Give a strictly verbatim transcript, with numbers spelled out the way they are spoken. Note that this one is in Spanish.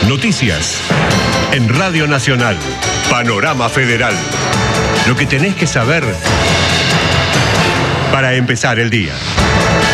Noticias en Radio Nacional. Panorama Federal. Lo que tenés que saber para empezar el día.